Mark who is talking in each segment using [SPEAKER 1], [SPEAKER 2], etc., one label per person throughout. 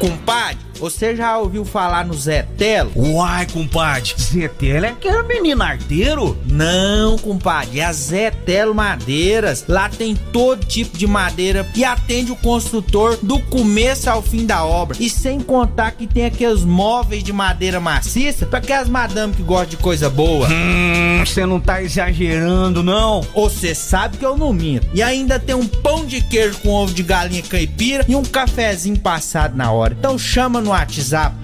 [SPEAKER 1] Compadre, você já ouviu falar no Zé Telo?
[SPEAKER 2] Uai, compadre, Zé Telo é aquele menino arteiro?
[SPEAKER 1] Não, compadre, é a Zé Telo Madeiras. Lá tem todo tipo de madeira e atende o construtor do começo ao fim da obra. E sem contar que tem aqueles móveis de madeira maciça pra aquelas madames que gostam de coisa boa.
[SPEAKER 2] Você não tá exagerando, não?
[SPEAKER 1] Você sabe que eu não minto. E ainda tem um pão de queijo com ovo de galinha caipira e um cafezinho passado na hora. Então chama no WhatsApp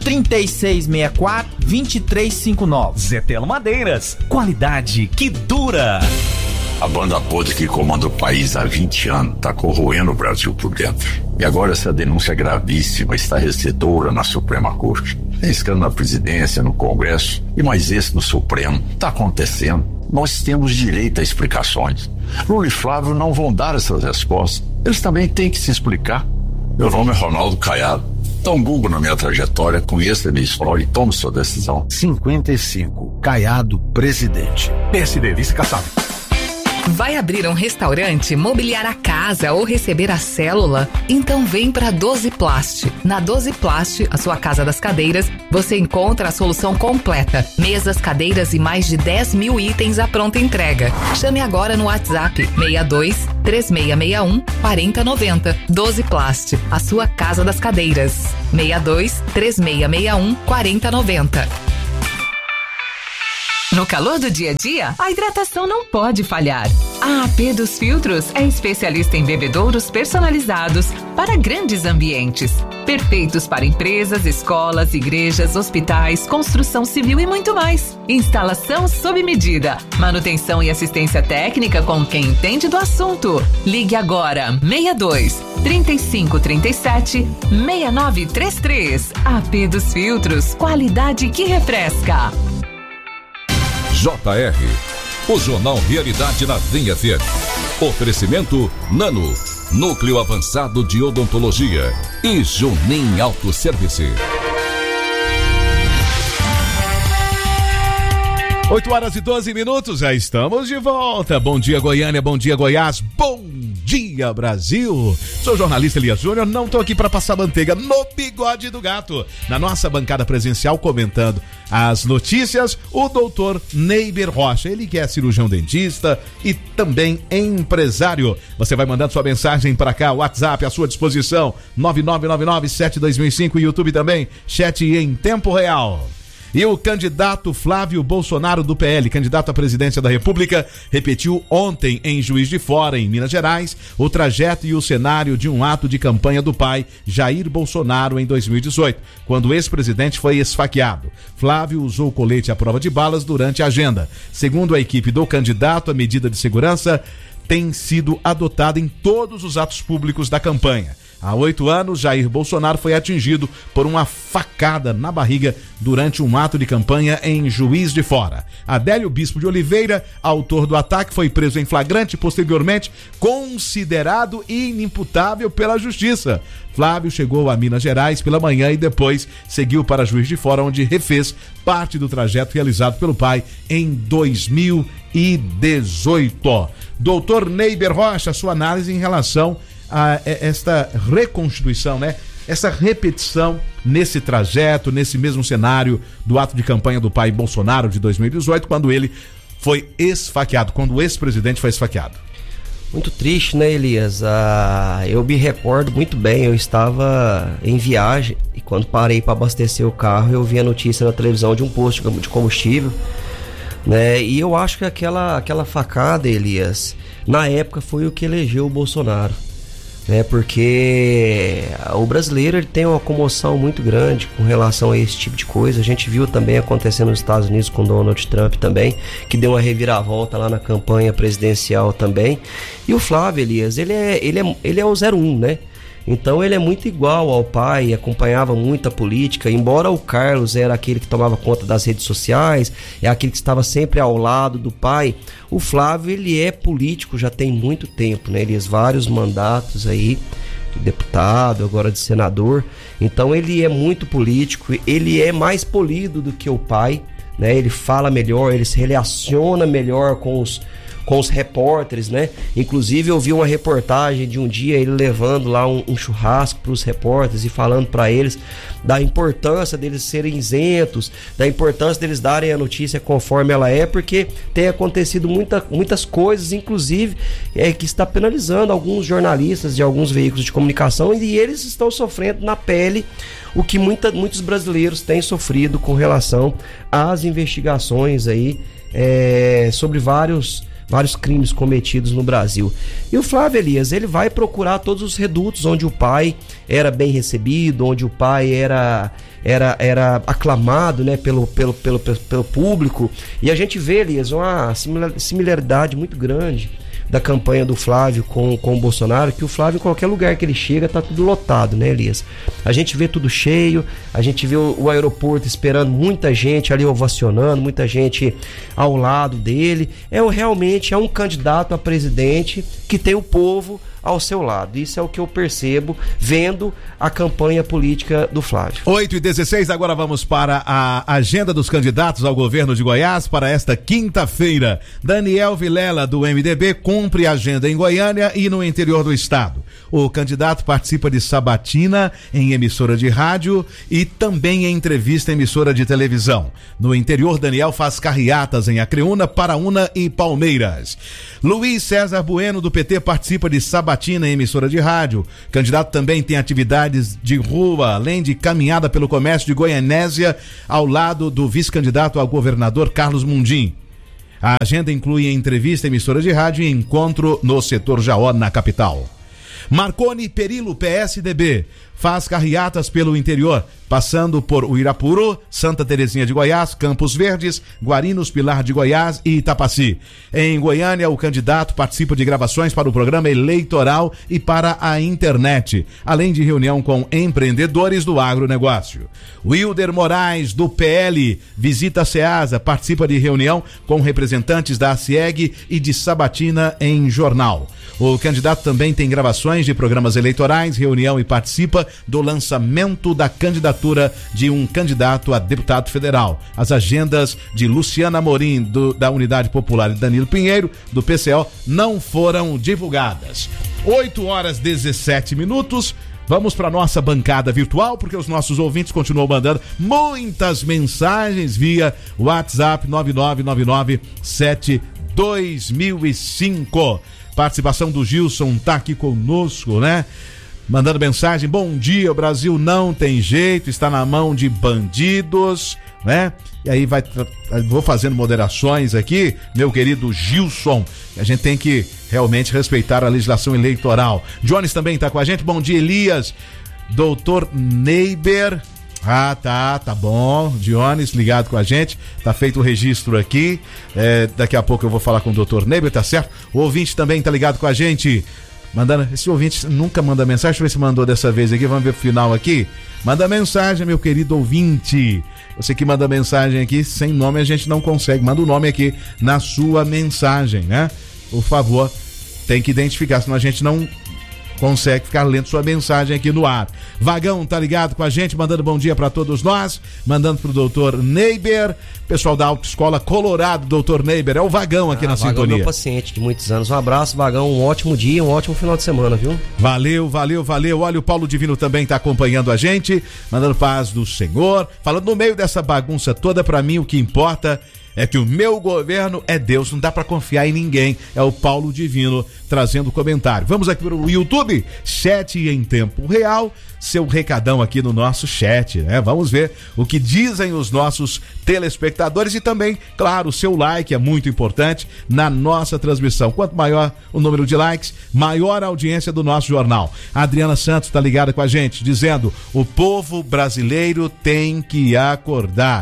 [SPEAKER 1] 3664-2359.
[SPEAKER 2] Zé Telo Madeiras, qualidade que dura.
[SPEAKER 3] A banda podre que comanda o país há 20 anos tá corroendo o Brasil por dentro. E agora essa denúncia gravíssima está recedora na Suprema Corte. Tem escândalo na presidência, no Congresso e mais esse no Supremo. Tá acontecendo. Nós temos direito a explicações. Lula e Flávio não vão dar essas respostas. Eles também têm que se explicar. Meu nome é Ronaldo Caiado. Dá um Google na minha trajetória, conheça a minha história e tome sua decisão.
[SPEAKER 4] 55, Caiado, presidente.
[SPEAKER 2] PSD, vice-caçado.
[SPEAKER 5] Vai abrir um restaurante, mobiliar a casa ou receber a célula? Então vem para 12 Plast. Na 12 Plast, a sua casa das cadeiras, você encontra a solução completa. Mesas, cadeiras e mais de 10 mil itens à pronta entrega. Chame agora no WhatsApp 62 3661 4090. 12 Plast, a sua casa das cadeiras. 62 3661 4090. No calor do dia a dia, a hidratação não pode falhar. A AP dos Filtros é especialista em bebedouros personalizados para grandes ambientes. Perfeitos para empresas, escolas, igrejas, hospitais, construção civil e muito mais. Instalação sob medida. Manutenção e assistência técnica com quem entende do assunto. Ligue agora 62 3537 6933. AP dos Filtros, qualidade que refresca.
[SPEAKER 6] JR, o Jornal Realidade na Vinha FM. Oferecimento Nano, Núcleo Avançado de Odontologia e Junim Autosservice.
[SPEAKER 7] 8h12, já estamos de volta. Bom dia, Goiânia, bom dia, Goiás, bom dia, Brasil. Sou o jornalista Elias Júnior, não tô aqui para passar manteiga no bigode do gato. Na nossa bancada presencial, comentando as notícias, o doutor Neiber Rocha, ele que é cirurgião dentista e também empresário. Você vai mandando sua mensagem para cá, WhatsApp à sua disposição, 9999-72005, YouTube também, chat em tempo real. E o candidato Flávio Bolsonaro do PL, candidato à presidência da República, repetiu ontem em Juiz de Fora, em Minas Gerais, o trajeto e o cenário de um ato de campanha do pai, Jair Bolsonaro, em 2018, quando o ex-presidente foi esfaqueado. Flávio usou colete à prova de balas durante a agenda. Segundo a equipe do candidato, a medida de segurança tem sido adotada em todos os atos públicos da campanha. Há 8 anos, Jair Bolsonaro foi atingido por uma facada na barriga durante um ato de campanha em Juiz de Fora. Adélio Bispo de Oliveira, autor do ataque, foi preso em flagrante e posteriormente considerado inimputável pela Justiça. Flávio chegou a Minas Gerais pela manhã e depois seguiu para Juiz de Fora, onde refez parte do trajeto realizado pelo pai em 2018. Doutor Neiber Rocha, sua análise em relação a esta reconstituição, né? Essa repetição nesse trajeto, nesse mesmo cenário do ato de campanha do pai Bolsonaro de 2018, quando ele foi esfaqueado, quando o ex-presidente foi esfaqueado.
[SPEAKER 8] Muito triste, né, Elias? Eu me recordo muito bem, eu estava em viagem e quando parei para abastecer o carro, eu vi a notícia na televisão de um posto de combustível, né? E eu acho que aquela facada, Elias, na época foi o que elegeu o Bolsonaro. Porque o brasileiro ele tem uma comoção muito grande com relação a esse tipo de coisa. A gente viu também acontecendo nos Estados Unidos com Donald Trump também, que deu uma reviravolta lá na campanha presidencial também. E o Flávio, Elias, ele é o 01, né? Então ele é muito igual ao pai, acompanhava muito a política, embora o Carlos era aquele que tomava conta das redes sociais, é aquele que estava sempre ao lado do pai. O Flávio, ele é político já tem muito tempo, né? Ele fez vários mandatos aí, de deputado, agora de senador. Então ele é muito político, ele é mais polido do que o pai, né? Ele fala melhor, ele se relaciona melhor com os com os repórteres, né? Inclusive eu vi uma reportagem de um dia ele levando lá um churrasco para os repórteres e falando para eles da importância deles serem isentos, da importância deles darem a notícia conforme ela é, porque tem acontecido muitas coisas, inclusive que está penalizando alguns jornalistas de alguns veículos de comunicação, e eles estão sofrendo na pele o que muitos brasileiros têm sofrido com relação às investigações aí sobre vários crimes cometidos no Brasil. E o Flávio Elias, ele vai procurar todos os redutos onde o pai era bem recebido, onde o pai era aclamado, né, pelo público. E a gente vê, Elias, uma similaridade muito grande da campanha do Flávio com o Bolsonaro, que o Flávio, em qualquer lugar que ele chega, tá tudo lotado, né, Elias? A gente vê tudo cheio, a gente vê o aeroporto esperando muita gente ali ovacionando, muita gente ao lado dele. Realmente é um candidato a presidente que tem o povo ao seu lado. Isso é o que eu percebo vendo a campanha política do Flávio.
[SPEAKER 7] 8h16, agora vamos para a agenda dos candidatos ao governo de Goiás para esta quinta-feira. Daniel Vilela, do MDB, cumpre a agenda em Goiânia e no interior do estado. O candidato participa de sabatina em emissora de rádio e também em entrevista em emissora de televisão. No interior, Daniel faz carreatas em Acreúna, Paraúna e Palmeiras. Luiz César Bueno, do PT, participa de sabatina em emissora de rádio. O candidato também tem atividades de rua, além de caminhada pelo comércio de Goianésia, ao lado do vice-candidato ao governador Carlos Mundim. A agenda inclui entrevista em emissora de rádio e encontro no setor Jaó, na capital. Marconi Perillo, PSDB, faz carreatas pelo interior, passando por Uirapuru, Santa Terezinha de Goiás, Campos Verdes, Guarinos, Pilar de Goiás e Itapaci. Em Goiânia, o candidato participa de gravações para o programa eleitoral e para a internet, além de reunião com empreendedores do agronegócio. Wilder Moraes, do PL, visita a Ceasa, participa de reunião com representantes da ACIEG e de sabatina em jornal. O candidato também tem gravações de programas eleitorais, reunião e participa do lançamento da candidatura de um candidato a deputado federal. As agendas de Luciana Amorim, da Unidade Popular, e Danilo Pinheiro, do PCO, não foram divulgadas. 8h17. Vamos para nossa bancada virtual, porque os nossos ouvintes continuam mandando muitas mensagens via WhatsApp 9999-72005. Participação do Gilson tá aqui conosco, né? Mandando mensagem: bom dia, o Brasil não tem jeito, está na mão de bandidos, né? E aí vou fazendo moderações aqui, meu querido Gilson. A gente tem que realmente respeitar a legislação eleitoral. Jones também tá com a gente. Bom dia, Elias. Doutor Neiber. Tá bom. Dionis ligado com a gente, tá feito o registro aqui. Daqui a pouco eu vou falar com o doutor Neiber, tá certo? O ouvinte também tá ligado com a gente, mandando. Esse ouvinte nunca manda mensagem, deixa eu ver se mandou dessa vez aqui, vamos ver pro final aqui. Manda mensagem, meu querido ouvinte. Você que manda mensagem aqui, sem nome a gente não consegue. Manda o nome aqui na sua mensagem, né? Por favor, tem que identificar, senão a gente não consegue ficar lendo sua mensagem aqui no ar. Vagão tá ligado com a gente, mandando bom dia para todos nós, mandando pro doutor Neiber, pessoal da Autoescola Colorado. Doutor Neiber, é o Vagão aqui na
[SPEAKER 8] Vagão,
[SPEAKER 7] sintonia.
[SPEAKER 8] Meu paciente de muitos anos. Um abraço, Vagão, um ótimo dia, um ótimo final de semana, viu?
[SPEAKER 7] Valeu. Olha, o Paulo Divino também tá acompanhando a gente, mandando paz do Senhor, falando no meio dessa bagunça toda, para mim o que importa é que o meu governo é Deus, não dá pra confiar em ninguém. É o Paulo Divino trazendo comentário. Vamos aqui pro YouTube, chat em tempo real, seu recadão aqui no nosso chat, né? Vamos ver o que dizem os nossos telespectadores e também, claro, o seu like é muito importante na nossa transmissão. Quanto maior o número de likes, maior a audiência do nosso jornal. A Adriana Santos tá ligada com a gente, dizendo: o povo brasileiro tem que acordar.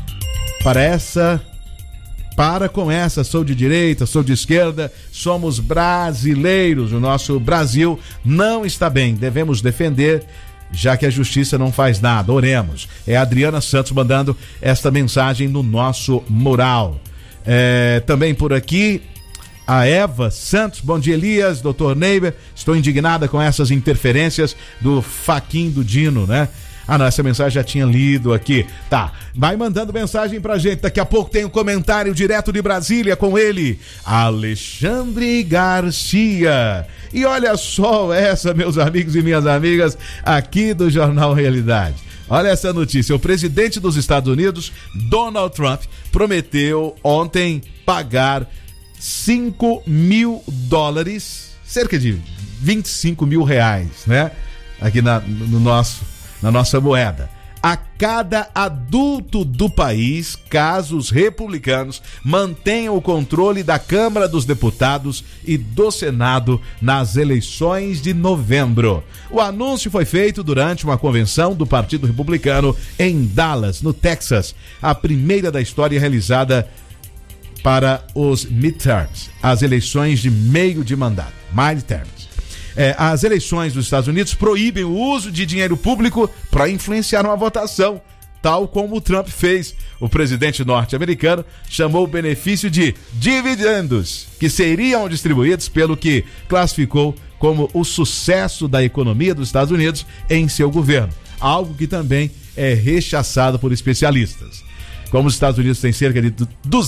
[SPEAKER 7] Para com essa, sou de direita, sou de esquerda, somos brasileiros, o nosso Brasil não está bem, devemos defender, já que a justiça não faz nada, oremos. É a Adriana Santos mandando esta mensagem no nosso mural. Também por aqui, a Eva Santos: bom dia, Elias, doutor Neiber, estou indignada com essas interferências do Faquin do Dino, né? Ah, não, essa mensagem já tinha lido aqui. Tá, vai mandando mensagem pra gente. Daqui a pouco tem um comentário direto de Brasília com ele, Alexandre Garcia. E olha só essa, meus amigos e minhas amigas, aqui do Jornal Realidade. Olha essa notícia, o presidente dos Estados Unidos, Donald Trump, prometeu ontem pagar $5 mil, cerca de 25 mil reais, né? Aqui na nossa moeda, a cada adulto do país, caso os republicanos mantenham o controle da Câmara dos Deputados e do Senado nas eleições de novembro. O anúncio foi feito durante uma convenção do Partido Republicano em Dallas, no Texas, a primeira da história realizada para os midterms, as eleições de meio de mandato, midterms. As eleições dos Estados Unidos proíbem o uso de dinheiro público para influenciar uma votação, tal como o Trump fez. O presidente norte-americano chamou o benefício de dividendos, que seriam distribuídos pelo que classificou como o sucesso da economia dos Estados Unidos em seu governo, algo que também é rechaçado por especialistas. Como os Estados Unidos têm cerca de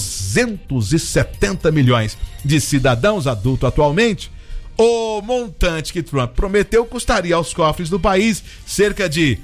[SPEAKER 7] 270 milhões de cidadãos adultos atualmente, o montante que Trump prometeu custaria aos cofres do país cerca de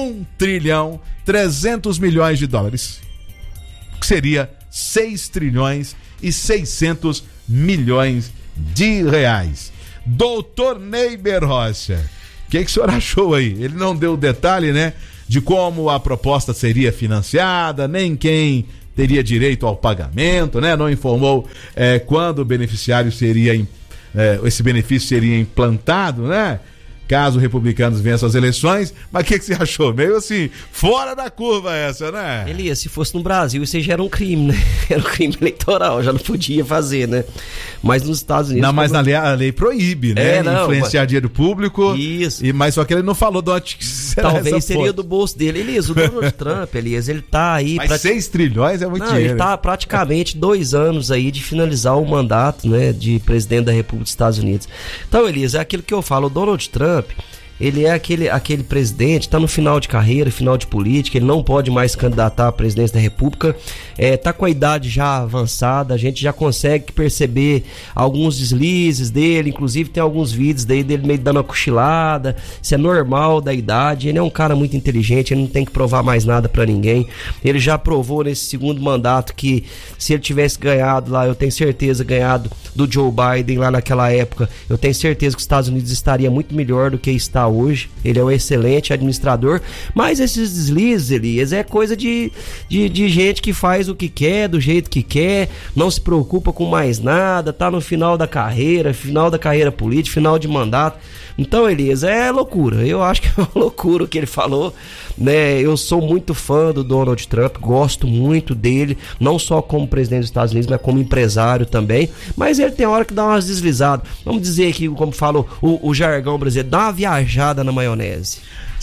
[SPEAKER 7] $1,3 trilhão, que seria 6 trilhões e 600 milhões de reais. Doutor Neiber Rocha, o que o senhor achou aí? Ele não deu detalhe, né, de como a proposta seria financiada, nem quem teria direito ao pagamento, né? Não informou quando o beneficiário esse benefício seria implantado, né? Caso republicanos vençam as eleições. Mas o que você achou? Meio assim, fora da curva essa, né?
[SPEAKER 8] Elias, se fosse no Brasil, isso aí já era um crime, né? Era um crime eleitoral, já não podia fazer, né? Mas nos Estados Unidos...
[SPEAKER 7] Não, mas a lei proíbe, né? Influenciar dinheiro público.
[SPEAKER 8] Isso.
[SPEAKER 7] Mas só que ele não falou de onde será.
[SPEAKER 8] Talvez seria do bolso dele. Elias, o Donald Trump, Elias, ele tá aí...
[SPEAKER 7] Mas 6 trilhões é muito dinheiro.
[SPEAKER 8] Ele tá praticamente 2 anos aí de finalizar o mandato, né? De presidente da República dos Estados Unidos. Então, Elias, é aquilo que eu falo, o Donald Trump... Ele é aquele presidente, está no final de carreira, final de política, ele não pode mais se candidatar à presidência da República, está com a idade já avançada, a gente já consegue perceber alguns deslizes dele, inclusive tem alguns vídeos dele meio dando uma cochilada, isso é normal da idade, ele é um cara muito inteligente, ele não tem que provar mais nada para ninguém, ele já provou nesse segundo mandato que se ele tivesse ganhado lá, eu tenho certeza, ganhado do Joe Biden lá naquela época, eu tenho certeza que os Estados Unidos estaria muito melhor do que está hoje, ele é um excelente administrador, mas esses deslizes, Elias, é coisa de gente que faz o que quer, do jeito que quer, não se preocupa com mais nada, tá no final da carreira política, final de mandato. Então, Elias, é loucura, eu acho que é uma loucura o que ele falou, né? Eu sou muito fã do Donald Trump, gosto muito dele, não só como presidente dos Estados Unidos, mas como empresário também, mas ele tem hora que dá umas deslizadas, vamos dizer aqui, como falou o jargão brasileiro, dá uma viajada na maionese.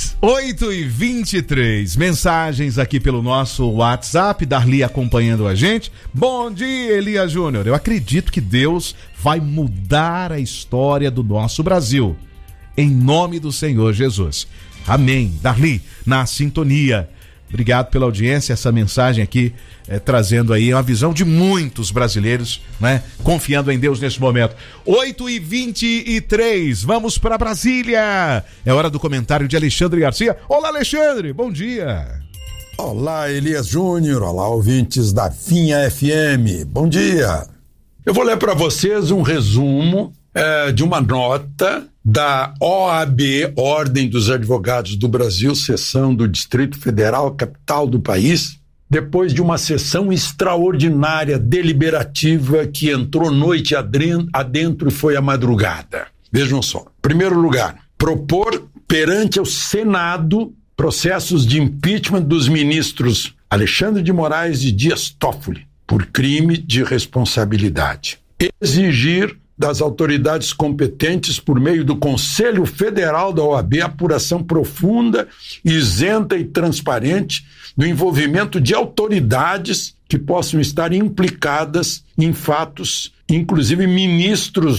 [SPEAKER 7] 8h23, mensagens aqui pelo nosso WhatsApp, Darli acompanhando a gente. Bom dia, Elias Júnior, eu acredito que Deus vai mudar a história do nosso Brasil, em nome do Senhor Jesus. Amém. Darli, na sintonia. Obrigado pela audiência, essa mensagem aqui trazendo aí uma visão de muitos brasileiros, né? Confiando em Deus nesse momento. 8h23, vamos para Brasília. É hora do comentário de Alexandre Garcia. Olá, Alexandre, bom dia.
[SPEAKER 9] Olá, Elias Júnior, olá, ouvintes da Finha FM, bom dia. Eu vou ler para vocês um resumo de uma nota da OAB, Ordem dos Advogados do Brasil, seção do Distrito Federal, capital do país, depois de uma sessão extraordinária, deliberativa, que entrou noite adentro e foi à madrugada. Vejam só. Em primeiro lugar, propor perante o Senado processos de impeachment dos ministros Alexandre de Moraes e Dias Toffoli, por crime de responsabilidade. Exigir das autoridades competentes, por meio do Conselho Federal da OAB, apuração profunda, isenta e transparente do envolvimento de autoridades que possam estar implicadas em fatos, inclusive ministros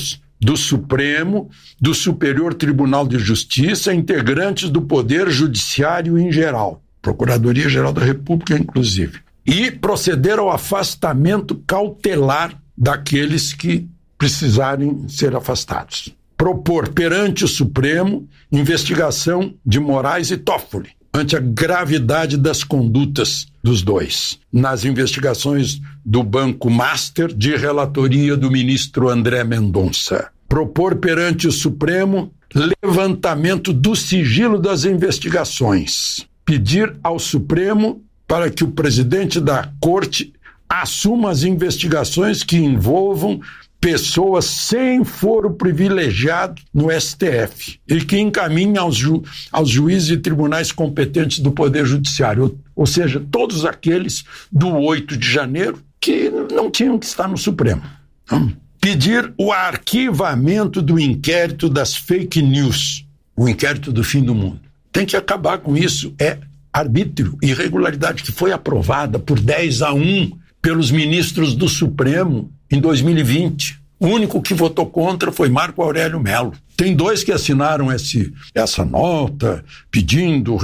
[SPEAKER 9] do Supremo, do Superior Tribunal de Justiça, integrantes do Poder Judiciário em geral, Procuradoria-Geral da República, inclusive, e proceder ao afastamento cautelar daqueles que precisarem ser afastados. Propor perante o Supremo investigação de Moraes e Toffoli, ante a gravidade das condutas dos dois, nas investigações do Banco Master, de relatoria do ministro André Mendonça. Propor perante o Supremo levantamento do sigilo das investigações. Pedir ao Supremo para que o presidente da Corte assuma as investigações que envolvam pessoas sem foro privilegiado no STF e que encaminhem aos juízes e tribunais competentes do Poder Judiciário, ou seja, todos aqueles do 8 de janeiro que não tinham que estar no Supremo. Pedir o arquivamento do inquérito das fake news, o inquérito do fim do mundo. Tem que acabar com isso. É arbítrio, irregularidade que foi aprovada por 10-1 pelos ministros do Supremo em 2020. O único que votou contra foi Marco Aurélio Mello. Tem 2 que assinaram essa nota pedindo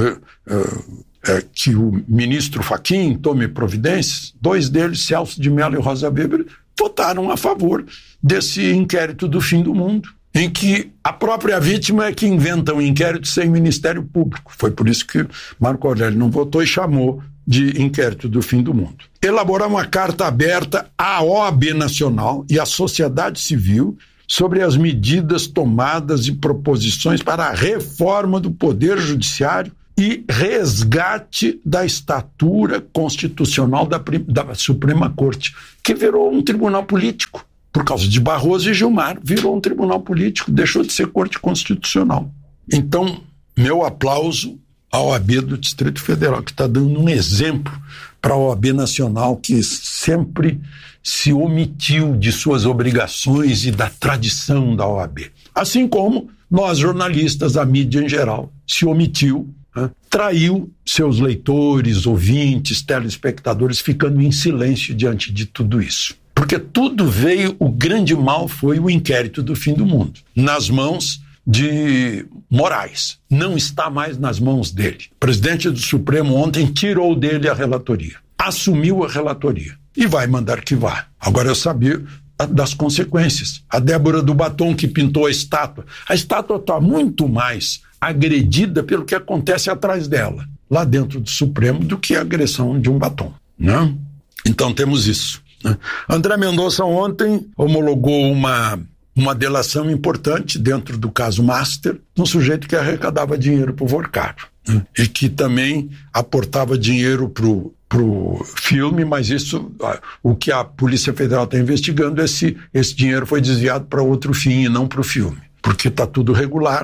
[SPEAKER 9] que o ministro Fachin tome providências. 2 deles, Celso de Mello e Rosa Weber, votaram a favor desse inquérito do fim do mundo, em que a própria vítima é que inventa um inquérito sem Ministério Público. Foi por isso que Marco Aurélio não votou e chamou de inquérito do fim do mundo. Elaborar uma carta aberta à OAB Nacional e à sociedade civil sobre as medidas tomadas e proposições para a reforma do Poder Judiciário e resgate da estatura constitucional da Suprema Corte, que virou um tribunal político. Por causa de Barroso e Gilmar, virou um tribunal político, deixou de ser Corte Constitucional. Então, meu aplauso à OAB do Distrito Federal, que está dando um exemplo para a OAB Nacional, que sempre se omitiu de suas obrigações e da tradição da OAB. Assim como nós, jornalistas, a mídia em geral, se omitiu, traiu seus leitores, ouvintes, telespectadores, ficando em silêncio diante de tudo isso. Porque tudo veio, o grande mal foi o inquérito do fim do mundo, nas mãos de Moraes. Não está mais nas mãos dele. O presidente do Supremo ontem tirou dele a relatoria, assumiu a relatoria e vai mandar arquivar. Agora eu sabia das consequências. A Débora do Batom, que pintou a estátua está muito mais agredida pelo que acontece atrás dela, lá dentro do Supremo, do que a agressão de um batom, né? Então temos isso, né? André Mendonça ontem homologou uma delação importante dentro do caso Master, um sujeito que arrecadava dinheiro para o Vorcado, né? E que também aportava dinheiro pro filme, mas isso, o que a Polícia Federal está investigando é se esse dinheiro foi desviado para outro fim e não para o filme, porque está tudo regular.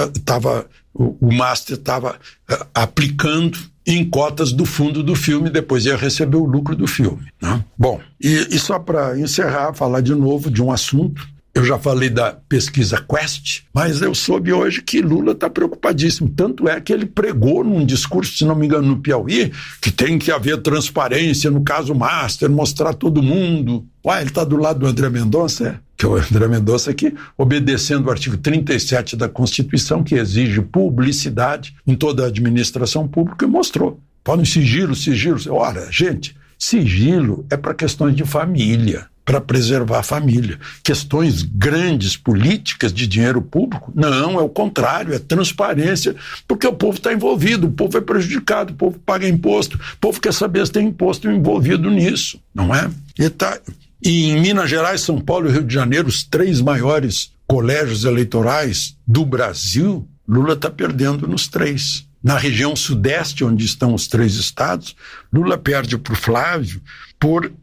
[SPEAKER 9] O Master estava aplicando em cotas do fundo do filme, depois ia receber o lucro do filme, né? Bom, e só para encerrar, falar de novo de um assunto. Eu já falei da pesquisa Quest, mas eu soube hoje que Lula está preocupadíssimo. Tanto é que ele pregou num discurso, se não me engano, no Piauí, que tem que haver transparência no caso Master, mostrar todo mundo. Ele está do lado do André Mendonça, que é o André Mendonça aqui, obedecendo o artigo 37 da Constituição, que exige publicidade em toda a administração pública, e mostrou. Podem sigilo. Ora, gente, sigilo é para questões de família, para preservar a família. Questões grandes, políticas, de dinheiro público, não, é o contrário, é transparência, porque o povo está envolvido, o povo é prejudicado, o povo paga imposto, o povo quer saber se tem imposto envolvido nisso, não é? E em Minas Gerais, São Paulo e Rio de Janeiro, os 3 maiores colégios eleitorais do Brasil, Lula está perdendo nos 3. Na região sudeste, onde estão os 3 estados, Lula perde para o Flávio por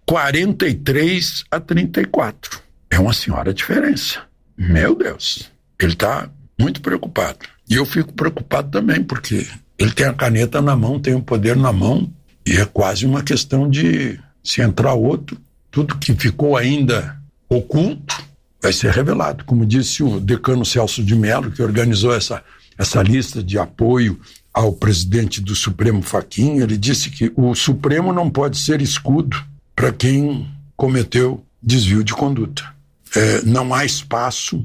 [SPEAKER 9] 43-34. É uma senhora diferença. Meu Deus, ele está muito preocupado. E eu fico preocupado também, porque ele tem a caneta na mão, tem o poder na mão, e é quase uma questão de, se entrar outro, tudo que ficou ainda oculto vai ser revelado. Como disse o decano Celso de Mello, que organizou essa lista de apoio ao presidente do Supremo Fachin, ele disse que o Supremo não pode ser escudo para quem cometeu desvio de conduta. Não há espaço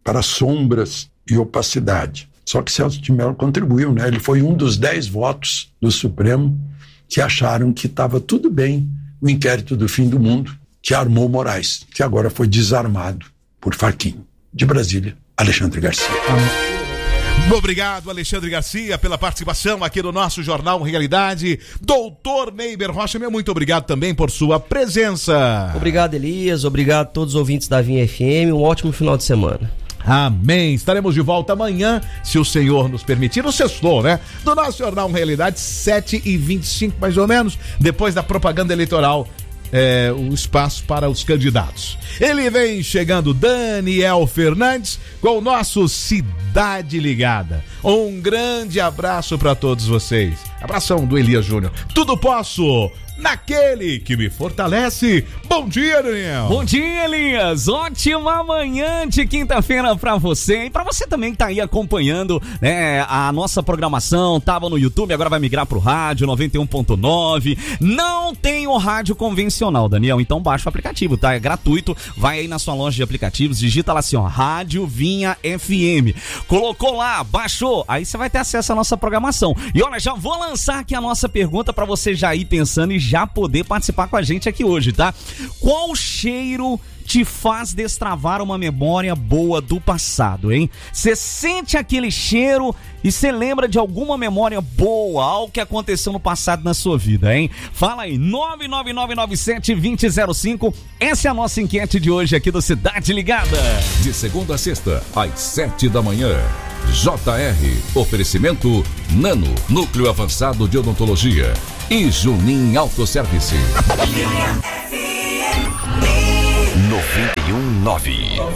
[SPEAKER 9] para sombras e opacidade. Só que Celso de Mello contribuiu, né? Ele foi um dos 10 votos do Supremo que acharam que estava tudo bem o inquérito do fim do mundo que armou Moraes, que agora foi desarmado por Fachin. De Brasília, Alexandre Garcia.
[SPEAKER 7] Obrigado, Alexandre Garcia, pela participação aqui no nosso Jornal Realidade. Doutor Neiber Rocha, meu muito obrigado também por sua presença.
[SPEAKER 8] Obrigado, Elias. Obrigado a todos os ouvintes da Vinha FM. Um ótimo final de semana.
[SPEAKER 7] Amém. Estaremos de volta amanhã, se o Senhor nos permitir, no sextou, né? Do nosso Jornal Realidade, 7h25 mais ou menos, depois da propaganda eleitoral. O espaço para os candidatos. Ele vem chegando, Daniel Fernandes, com o nosso Cidade Ligada. Um grande abraço para todos vocês. Abração do Elias Júnior. Tudo posso naquele que me fortalece. Bom dia, Daniel.
[SPEAKER 10] Bom dia, Elias. Ótima manhã de quinta-feira pra você. E pra você também que tá aí acompanhando, né, a nossa programação. Tava no YouTube, agora vai migrar pro rádio 91.9. Não tem o rádio convencional, Daniel. Então baixa o aplicativo, tá? É gratuito. Vai aí na sua loja de aplicativos, digita lá assim, ó, Rádio Vinha FM. Colocou lá, baixou. Aí você vai ter acesso à nossa programação. E olha, já vou lançar aqui a nossa pergunta pra você já ir pensando e já poder participar com a gente aqui hoje, tá? Qual cheiro te faz destravar uma memória boa do passado, hein? Você sente aquele cheiro e você lembra de alguma memória boa, algo que aconteceu no passado na sua vida, hein? Fala aí, 99997-2005. Essa é a nossa enquete de hoje aqui do Cidade Ligada.
[SPEAKER 6] De segunda a sexta, às 7 da manhã. JR, oferecimento Nano, Núcleo Avançado de Odontologia e Junin Autosservice.
[SPEAKER 11] 91.9.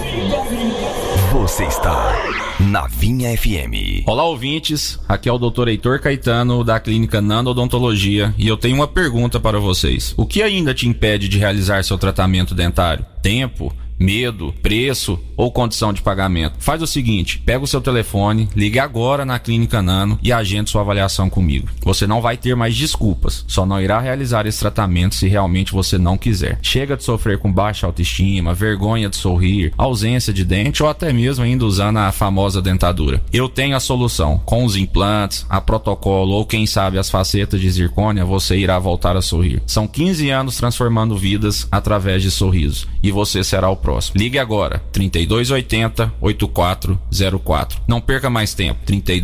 [SPEAKER 11] Você está na Vinha FM.
[SPEAKER 12] Olá, ouvintes. Aqui é o Dr. Heitor Caetano da Clínica Nano Odontologia e eu tenho uma pergunta para vocês. O que ainda te impede de realizar seu tratamento dentário? Tempo? Medo, preço ou condição de pagamento? Faz o seguinte, pega o seu telefone, ligue agora na Clínica Nano e agende sua avaliação comigo. Você não vai ter mais desculpas, só não irá realizar esse tratamento se realmente você não quiser. Chega de sofrer com baixa autoestima, vergonha de sorrir, ausência de dente ou até mesmo ainda usando a famosa dentadura. Eu tenho a solução. Com os implantes, a protocolo ou quem sabe as facetas de zircônia, você irá voltar a sorrir. São 15 anos transformando vidas através de sorrisos e você será o próximo. Ligue agora, 3280-8404. Não perca mais tempo,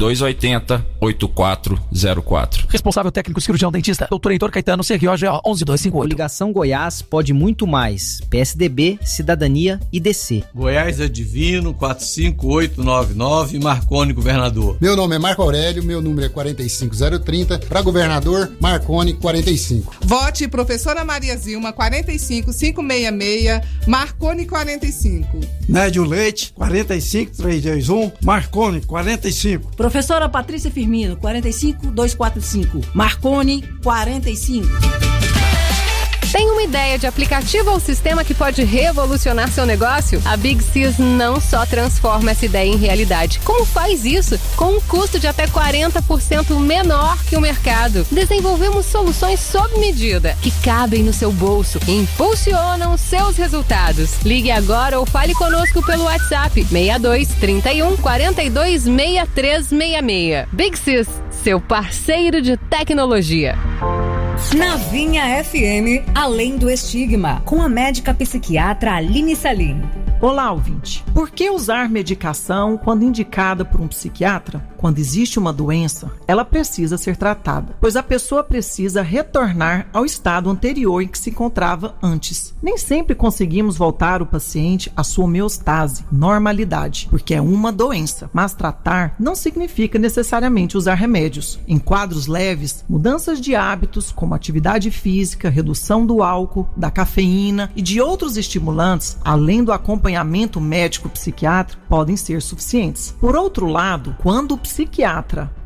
[SPEAKER 12] 3280-8404.
[SPEAKER 13] Responsável técnico cirurgião dentista, Dr. Heitor Caetano, CROG 11258.
[SPEAKER 14] Ligação Goiás pode muito mais. PSDB, Cidadania e DC.
[SPEAKER 15] Goiás é Divino, 45899, Marconi, governador.
[SPEAKER 16] Meu nome é Marco Aurélio, meu número é 45030, para governador, Marconi, 45.
[SPEAKER 17] Vote professora Maria Zilma, 45566, Marconi, 45.
[SPEAKER 18] Nédio Leite, 45321, Marconi, 45.
[SPEAKER 19] Professora Patrícia Firmino, 45245, Marconi, 45.
[SPEAKER 20] Tem uma ideia de aplicativo ou sistema que pode revolucionar seu negócio? A Big Sys não só transforma essa ideia em realidade, como faz isso com um custo de até 40% menor que o mercado. Desenvolvemos soluções sob medida, que cabem no seu bolso e impulsionam seus resultados. Ligue agora ou fale conosco pelo WhatsApp 62 31 42 6366. Big Sys, seu parceiro de tecnologia.
[SPEAKER 21] Na Vinha FM, Além do Estigma, com a médica psiquiatra Aline Salim.
[SPEAKER 22] Olá, ouvinte. Por que usar medicação quando indicada por um psiquiatra? Quando existe uma doença, ela precisa ser tratada, pois a pessoa precisa retornar ao estado anterior em que se encontrava antes. Nem sempre conseguimos voltar o paciente à sua homeostase, normalidade, porque é uma doença. Mas tratar não significa necessariamente usar remédios. Em quadros leves, mudanças de hábitos, como atividade física, redução do álcool, da cafeína e de outros estimulantes, além do acompanhamento médico-psiquiátrico, podem ser suficientes. Por outro lado, quando o psiquiatra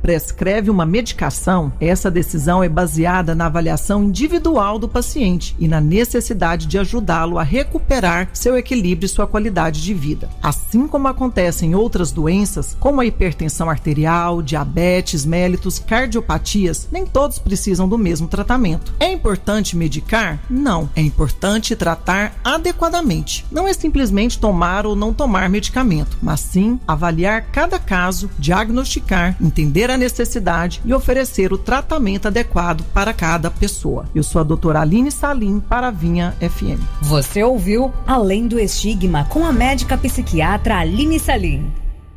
[SPEAKER 22] prescreve uma medicação, essa decisão é baseada na avaliação individual do paciente e na necessidade de ajudá-lo a recuperar seu equilíbrio e sua qualidade de vida. Assim como acontece em outras doenças, como a hipertensão arterial, diabetes, mellitus, cardiopatias, nem todos precisam do mesmo tratamento. É importante medicar? Não. É importante tratar adequadamente. Não é simplesmente tomar ou não tomar medicamento, mas sim avaliar cada caso, diagnosticar, entender a necessidade e oferecer o tratamento adequado para cada pessoa. Eu sou a doutora Aline Salim para a Vinha FM.
[SPEAKER 21] Você ouviu Além do Estigma com a médica psiquiatra Aline Salim.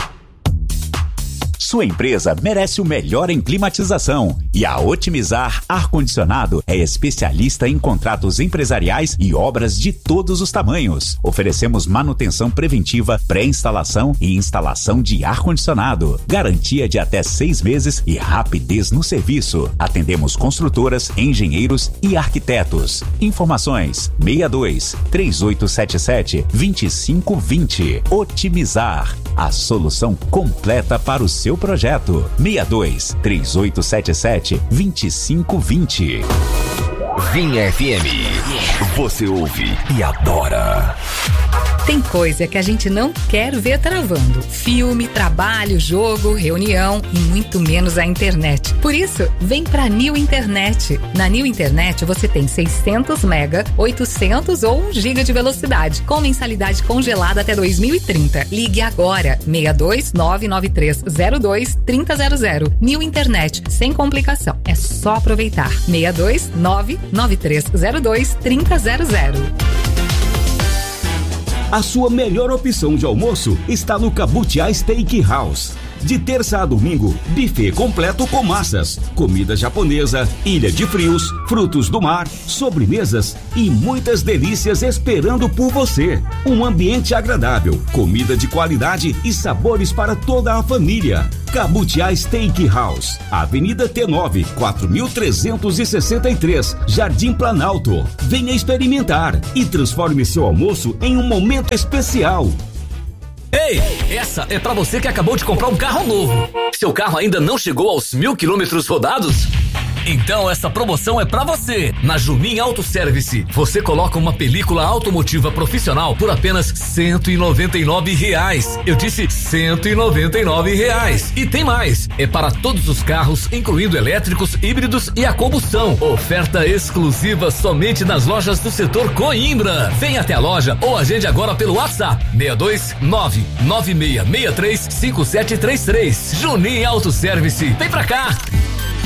[SPEAKER 1] Sua empresa merece o melhor em climatização e a Otimizar Ar-Condicionado é especialista em contratos empresariais e obras de todos os tamanhos. Oferecemos manutenção preventiva, pré-instalação e instalação de ar-condicionado. Garantia de até 6 meses e rapidez no serviço. Atendemos construtoras, engenheiros e arquitetos. Informações 62-3877-2520. Otimizar, a solução completa para o seu projeto. 62-3877-2520.
[SPEAKER 11] Vinha FM. Você ouve e adora.
[SPEAKER 21] Tem coisa que a gente não quer ver travando. Filme, trabalho, jogo, reunião e muito menos a internet. Por isso, vem pra New Internet. Na New Internet você tem 600 mega, 800 ou 1 giga de velocidade, com mensalidade congelada até 2030. Ligue agora, 62993023000. New Internet, sem complicação. É só aproveitar. 62993023000.
[SPEAKER 3] A sua melhor opção de almoço está no Cabutiá Steakhouse. De terça a domingo, buffet completo com massas, comida japonesa, ilha de frios, frutos do mar, sobremesas e muitas delícias esperando por você. Um ambiente agradável, comida de qualidade e sabores para toda a família. Cabutiá Steakhouse, Avenida T9, 4363, Jardim Planalto. Venha experimentar e transforme seu almoço em um momento especial.
[SPEAKER 23] Ei, essa é pra você que acabou de comprar um carro novo. Seu carro ainda não chegou aos 1000 quilômetros rodados? Então essa promoção é pra você. Na Jumin Auto Service, você coloca uma película automotiva profissional por apenas R$199. Eu disse R$199. E tem mais. É para todos os carros, incluindo elétricos, híbridos e a combustão. Oferta exclusiva somente nas lojas do setor Coimbra. Vem até a loja ou agende agora pelo WhatsApp 62996635733. Junin Auto Service. Vem pra cá.